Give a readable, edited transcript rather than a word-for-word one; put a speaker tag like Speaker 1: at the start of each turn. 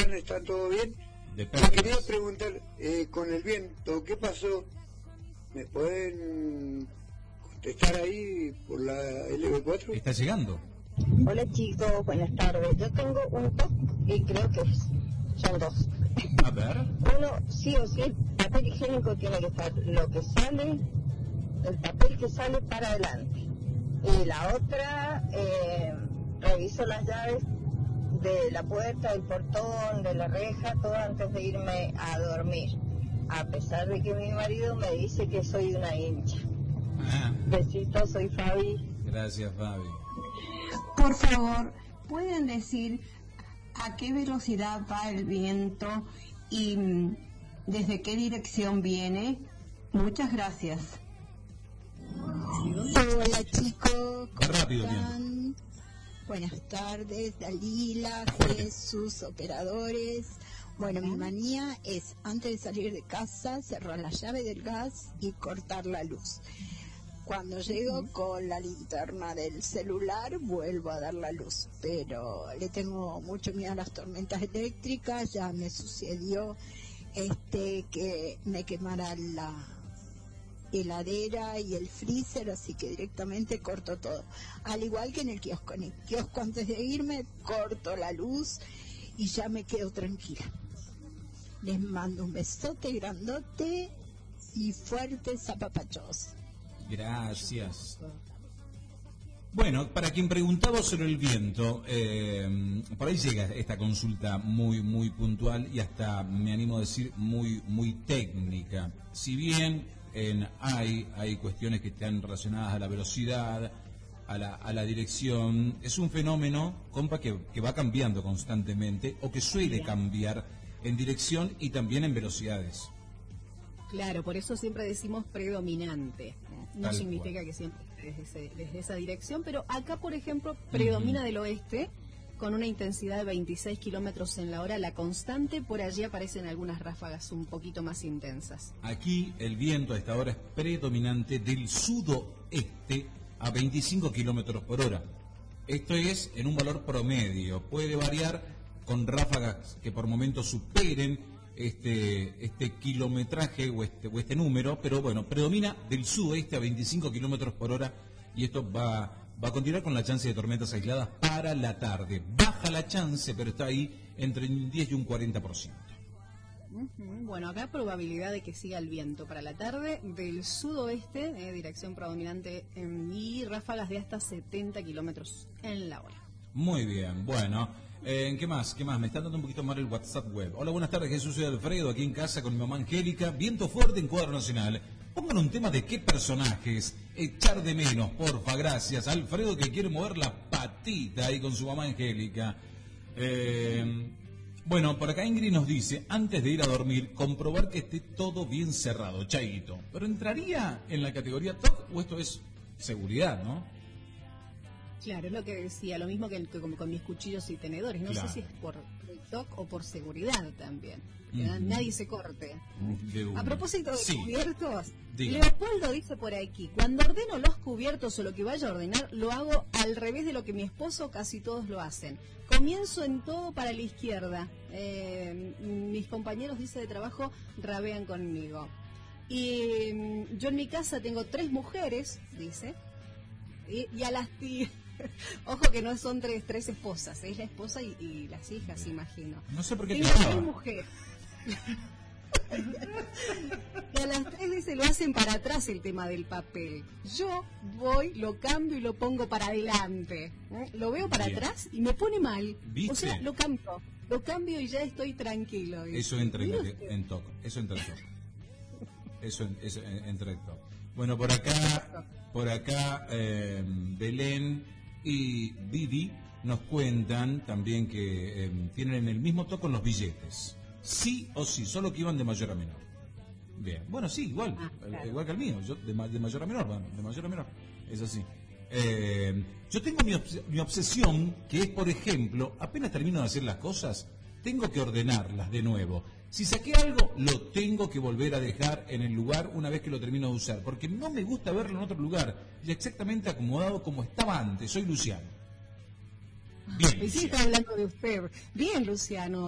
Speaker 1: están? ¿Está todo bien?
Speaker 2: De
Speaker 1: Le quería preguntar, con el viento, ¿qué pasó? ¿Me pueden contestar ahí por la LB4?
Speaker 2: Está llegando.
Speaker 3: Hola chicos, buenas tardes. Yo tengo un TOC y creo que son dos.
Speaker 2: A ver.
Speaker 3: Uno, sí o sí, el papel higiénico tiene que estar lo que sale, el papel que sale para adelante. Y la otra, reviso las llaves de la puerta, del portón, de la reja, todo antes de irme a dormir. A pesar de que mi marido me dice que soy una hincha. Besitos, soy Fabi.
Speaker 2: Gracias, Fabi.
Speaker 4: Por favor, ¿pueden decir a qué velocidad va el viento y desde qué dirección viene? Muchas gracias.
Speaker 5: Hola chicos, ¿cómo
Speaker 2: Rápido,
Speaker 5: están? Buenas tardes, Dalila, Jesús, operadores. Bueno, mi manía es antes de salir de casa cerrar la llave del gas y cortar la luz. Cuando llego con la linterna del celular vuelvo a dar la luz, pero le tengo mucho miedo a las tormentas eléctricas. Ya me sucedió que me quemara la heladera y el freezer, así que directamente corto todo, al igual que en el kiosco. En el kiosco antes de irme corto la luz y ya me quedo tranquila. Les mando un besote grandote y fuertes apapachos.
Speaker 2: Gracias. Bueno, para quien preguntaba sobre el viento, por ahí llega esta consulta muy puntual y hasta, me animo a decir, muy técnica. Si bien hay cuestiones que están relacionadas a la velocidad, a la dirección, es un fenómeno, compa, que va cambiando constantemente o que suele cambiar en dirección y también en velocidades.
Speaker 6: Claro, por eso siempre decimos predominante. No
Speaker 2: Tal
Speaker 6: significa
Speaker 2: cual.
Speaker 6: que siempre desde esa dirección, pero acá, por ejemplo, predomina del oeste con una intensidad de 26 kilómetros en la hora, la constante. Por allí aparecen algunas ráfagas un poquito más intensas.
Speaker 2: Aquí el viento a esta hora es predominante del sudoeste a 25 kilómetros por hora. Esto es en un valor promedio. Puede variar con ráfagas que por momentos superen este kilometraje o este número, pero bueno, predomina del sudoeste a 25 kilómetros por hora y esto va a continuar con la chance de tormentas aisladas para la tarde. Baja la chance, pero está ahí entre un 10 y un 40%.
Speaker 6: Bueno, acá probabilidad de que siga el viento para la tarde del sudoeste, dirección predominante, y ráfagas de hasta 70 kilómetros en la hora.
Speaker 2: Muy bien, bueno. ¿Qué más? Me están dando un poquito más el WhatsApp web. Hola, buenas tardes, Jesús y Alfredo, aquí en casa con mi mamá Angélica. Viento fuerte en Cuadro Nacional. Pongan un tema de qué personajes echar de menos, porfa, gracias. Alfredo, que quiere mover la patita ahí con su mamá Angélica. Bueno, por acá Ingrid nos dice, antes de ir a dormir, comprobar que esté todo bien cerrado, chaito. Pero ¿entraría en la categoría TOC o esto es seguridad, no?
Speaker 6: Claro, es lo que decía, lo mismo que con mis cuchillos y tenedores. No
Speaker 2: Claro.
Speaker 6: sé si es por TOC o por seguridad también. Nadie se corte. A propósito de cubiertos,
Speaker 2: Diga.
Speaker 6: Leopoldo dice por aquí, cuando ordeno los cubiertos o lo que vaya a ordenar, lo hago al revés de lo que mi esposo casi todos lo hacen. Comienzo en todo para la izquierda. Mis compañeros, dice, de trabajo rabean conmigo. Y yo en mi casa tengo 3 mujeres, dice, y a las tías... Ojo que no son tres esposas, es la esposa y las hijas, imagino.
Speaker 2: No sé por qué
Speaker 6: tengo
Speaker 2: te
Speaker 6: 3 mujeres. Y a las 3 dice, lo hacen para atrás el tema del papel. Yo voy, lo cambio y lo pongo para adelante. Lo veo para atrás y me pone mal.
Speaker 2: ¿Viste?
Speaker 6: O sea, lo cambio y ya estoy tranquilo.
Speaker 2: Eso entra en TOC. Eso entra en TOC. Eso entra en TOC. Bueno, por acá Belén y Didi nos cuentan también que tienen el mismo TOC con los billetes. Sí o sí, solo que iban de mayor a menor. Bien, bueno, sí, igual,
Speaker 6: claro.
Speaker 2: Igual que el mío, yo de mayor a menor, de mayor a menor, es así. Yo tengo mi obsesión, que es, por ejemplo, apenas termino de hacer las cosas, tengo que ordenarlas de nuevo. Si saqué algo, lo tengo que volver a dejar en el lugar una vez que lo termino de usar, porque no me gusta verlo en otro lugar, y exactamente acomodado como estaba antes. Soy Luciano. Bien,
Speaker 6: Sí, está hablando de usted. Bien, Luciano.